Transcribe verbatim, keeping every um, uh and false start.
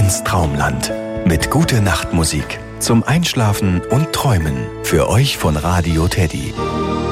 ins Traumland. Mit Gute Nacht Musik zum Einschlafen und Träumen. Für euch von Radio Teddy.